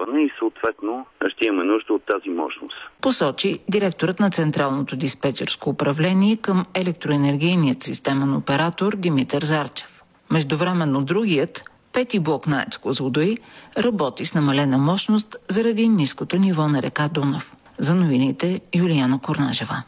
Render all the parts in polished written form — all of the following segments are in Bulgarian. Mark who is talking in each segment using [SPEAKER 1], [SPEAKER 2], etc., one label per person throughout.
[SPEAKER 1] снабдяване и съответно ще имаме нужда от тази мощност.
[SPEAKER 2] Посочи директорът на Централното диспетчерско управление към електроенергийният системен оператор Димитър Зарчев. Междувременно другият, пети блок на АЕЦ Козлодуй, работи с намалена мощност заради ниското ниво на река Дунав. За новините Юлияна Корнажева.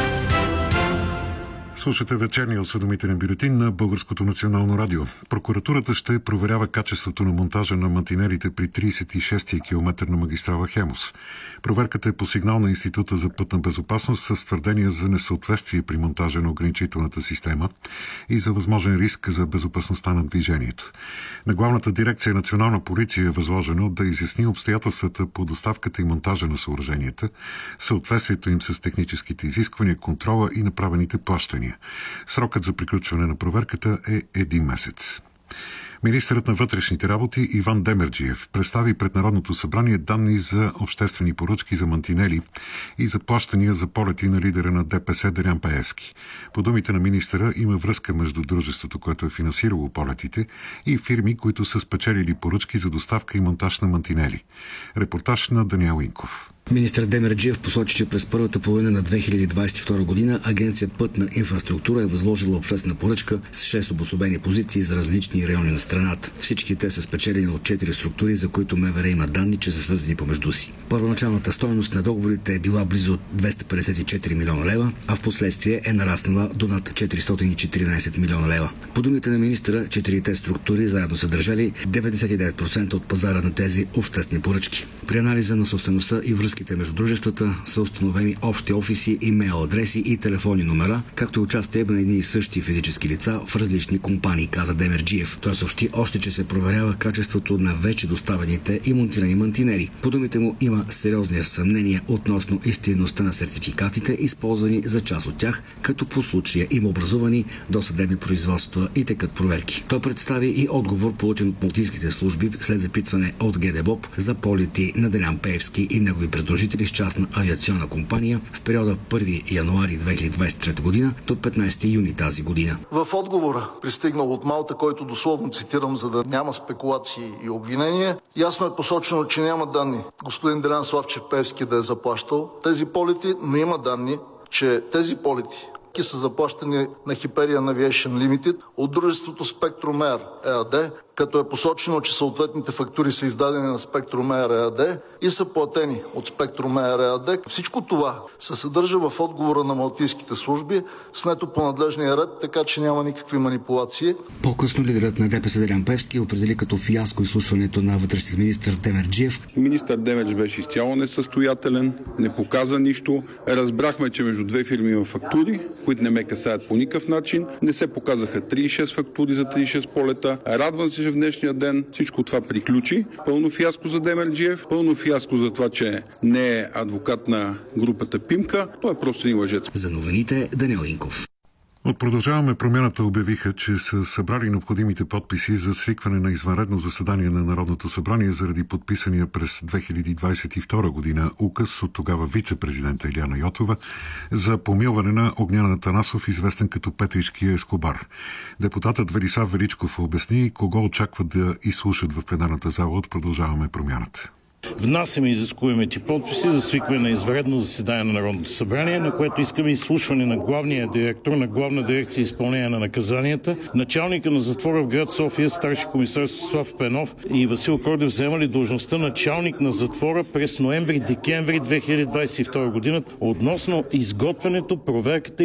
[SPEAKER 3] Слушате вечерния осведомителен бюлетин на Българското национално радио. Прокуратурата ще проверява качеството на монтажа на мантинелите при 36-ти километър на магистрала Хемус. Проверката е по сигнал на Института за пътна безопасност с твърдения за несъответствие при монтажа на ограничителната система и за възможен риск за безопасността на движението. На Главната дирекция Национална полиция е възложено да изясни обстоятелствата по доставката и монтажа на съоръженията, съответствието им с техническите изисквания, контрола и направените плащания. Срокът за приключване на проверката е 1 месец. Министърът на вътрешните работи Иван Демерджиев представи пред Народното събрание данни за обществени поръчки за мантинели и за плащания за полети на лидера на ДПС Делян Пеевски. По думите на министъра има връзка между дружеството, което е финансирало полетите, и фирми, които са спечелили поръчки за доставка и монтаж на мантинели. Репортаж на Даниел Инков.
[SPEAKER 4] Министър Демерджиев посочи, че през първата половина на 2022 година Агенция Пътна инфраструктура е възложила обществена поръчка с 6 обособени позиции за различни райони на страната. Всички те са спечелени от 4 структури, за които МВР има данни, че са свързани помежду си. Първоначалната стойност на договорите е била близо 254 милиона лева, а в последствие е нараснала до над 414 милиона лева. По думите на министъра, 4-те структури заедно са държали 99% от пазара на тези обществени поръчки. При анализа на собствеността и връзките между дружествата са установени общи офиси, имейл адреси и телефонни номера, както и участие на едни и същи физически лица в различни компании, каза Демерджиев. Той съобщи още, че се проверява качеството на вече доставените и монтирани мантинери. По думите му има сериозни съмнения относно истинността на сертификатите, използвани за част от тях, като по случая има образувани досъдебни производства и текат проверки. Той представи и отговор, получен от малтийските служби след запитване от ГДБОП за полети на Делян Пеевски и негови предложители с частна авиационна компания в периода 1 януари 2023 година до 15 юни тази година.
[SPEAKER 5] В отговора, пристигнал от Малта, който дословно цитирам, за да няма спекулации и обвинения, ясно е посочено, че няма данни господин Делян Славчев Пеевски да е заплащал тези полети, но има данни, че тези полети са заплащани на Hyperion Aviation Limited от дружеството Spectrum Air ЕАД, като е посочено, че съответните фактури са издадени на Spectrum Air ЕАД и са платени от Spectrum Air ЕАД. Всичко това се съдържа в отговора на малтийските служби, снето по надлежния ред, така че няма никакви манипулации.
[SPEAKER 4] По-късно лидерът на ДПС Делян Пеевски определи като фиаско изслушването на вътрешния министър Демерджиев.
[SPEAKER 6] Министър Демердж беше изцяло несъстоятелен, не показа нищо. Разбрахме, че между две фирми има фактури, които не ме касаят по никакъв начин. Не се показаха 36 фактури за 36 полета. Радвам се, че в днешния ден всичко това приключи. Пълно фиаско за Демерджиев, пълно фиаско за това, че не е адвокат на групата Пимка. Той е просто един лъжец.
[SPEAKER 4] За новините Даниел Инков.
[SPEAKER 3] От Продължаваме промяната обявиха, че са събрали необходимите подписи за свикване на извънредно заседание на Народното събрание заради подписания през 2022 година указ от тогава вице-президента Илияна Йотова за помилване на Огнян Атанасов, известен като Петричкия Ескобар. Депутатът Велислав Величков обясни кого очакват да изслушат в пленарната зала от Продължаваме промяната.
[SPEAKER 7] Внасяме изискуемите подписи за свикване на извънредно заседание на Народното събрание, на което искаме изслушване на главния директор на Главна дирекция изпълнение на наказанията, началника на затвора в град София, старши комисар Слав Пенов и Васил Кордев вземали длъжността началник на затвора през ноември-декември 2022 година относно изготвянето, проверката